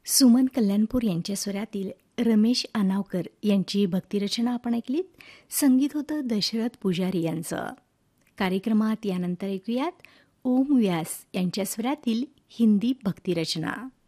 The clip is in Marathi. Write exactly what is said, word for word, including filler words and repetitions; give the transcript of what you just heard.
सुमन कल्याणपूर यांच्या स्वरातील रमेश आनावकर यांची भक्तिरचना आपण ऐकलीत. संगीत होतं दशरथ पुजारी यांचं. कार्यक्रमात यानंतर ऐकूयात ओम व्यास यांच्या स्वरातील हिंदी भक्तिरचना.